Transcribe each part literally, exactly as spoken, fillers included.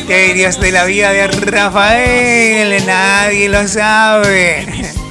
Misterios de la vida de Rafael, nadie lo sabe.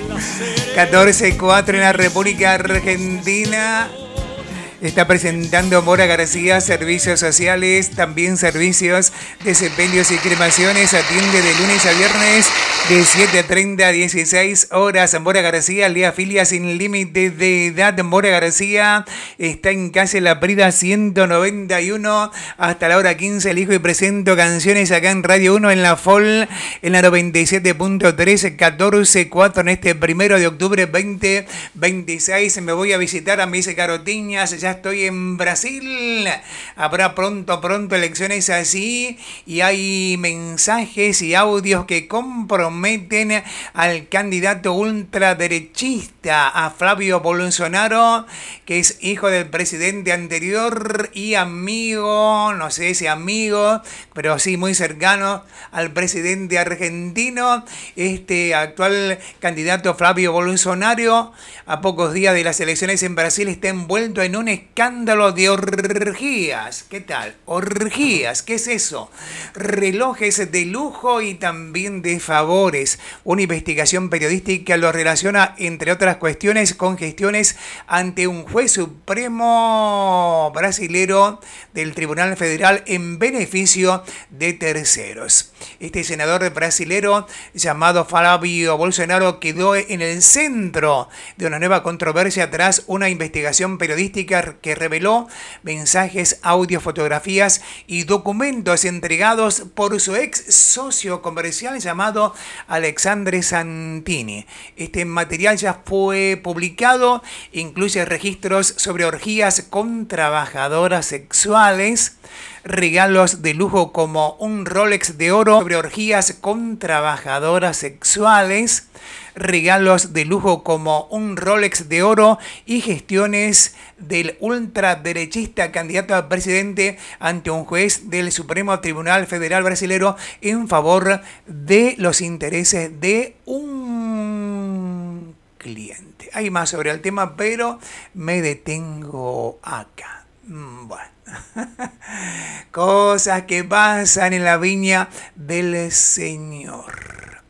catorce cuatro en la República Argentina. Está presentando Mora García, servicios sociales, también servicios de sepelios y cremaciones. Atiende de lunes a viernes de siete treinta a dieciséis horas. Mora García le afilia sin límite de edad. Mora García está en calle La Prida ciento noventa y uno hasta la hora quince. Elijo y presento canciones acá en Radio uno en la F O L, en la noventa y siete punto tres, catorce cuatro en este primero de octubre veinte veintiséis. Me voy a visitar a mis carotiñas. Ya estoy en Brasil. Habrá pronto, pronto elecciones así y hay mensajes y audios que comprometen al candidato ultraderechista, a Flavio Bolsonaro, que es hijo del presidente anterior y amigo, no sé si amigo, pero sí muy cercano al presidente argentino. Este actual candidato Flavio Bolsonaro, a pocos días de las elecciones en Brasil, está envuelto en un escándalo de orgías. ¿Qué tal? Orgías, ¿qué es eso? Relojes de lujo y también de favores. Una investigación periodística lo relaciona, entre otras cuestiones, con gestiones ante un juez supremo brasilero del Tribunal Federal en beneficio de terceros. Este senador brasilero llamado Flavio Bolsonaro quedó en el centro de una nueva controversia tras una investigación periodística que reveló mensajes, audios, fotografías y documentos entregados por su ex socio comercial llamado Alexandre Santini. Este material ya fue publicado, incluye registros sobre orgías con trabajadoras sexuales, regalos de lujo como un Rolex de oro, sobre orgías con trabajadoras sexuales, regalos de lujo como un Rolex de oro y gestiones del ultraderechista candidato a presidente ante un juez del Supremo Tribunal Federal Brasilero en favor de los intereses de un cliente. Hay más sobre el tema, pero me detengo acá. Bueno. Cosas que pasan en la viña del Señor.